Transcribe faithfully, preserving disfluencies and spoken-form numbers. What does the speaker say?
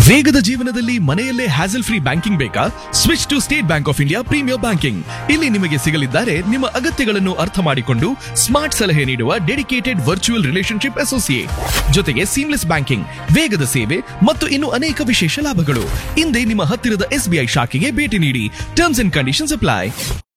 ವೇಗದ ಜೀವನದಲ್ಲಿ ಮನೆಯಲ್ಲೇ ಹ್ಯಾಸಲ್ ಫ್ರೀ ಬ್ಯಾಂಕಿಂಗ್ ಬೇಕಾ? Switch to state bank of India premier banking. ಇಲ್ಲಿ ನಿಮಗೆ ಸಿಗಲಿದ್ದಾರೆ ನಿಮ್ಮ ಅಗತ್ಯಗಳನ್ನು ಅರ್ಥ ಮಾಡಿಕೊಂಡು ಸ್ಮಾರ್ಟ್ ಸಲಹೆ ನೀಡುವ ಡೆಡಿಕೇಟೆಡ್ ವರ್ಚುವಲ್ ರಿಲೇಶನ್ಶಿಪ್ ಅಸೋಸಿಯೇಟ್, ಜೊತೆಗೆ ಸೀಮ್ಲೆಸ್ ಬ್ಯಾಂಕಿಂಗ್, ವೇಗದ ಸೇವೆ ಮತ್ತು ಇನ್ನು ಅನೇಕ ವಿಶೇಷ ಲಾಭಗಳು. ಹಿಂದೆ ನಿಮ್ಮ ಹತ್ತಿರದ ಎಸ್ಬಿಐ ಶಾಖೆಗೆ ಭೇಟಿ ನೀಡಿ. Terms and conditions apply.